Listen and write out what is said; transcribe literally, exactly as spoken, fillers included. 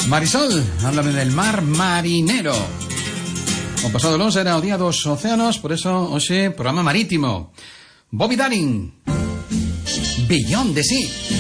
Marisol, háblame del mar Marinero. O pasado lunes era o día dos océanos, por eso hoxe programa marítimo. Bobby Darin, Beyond the Sea.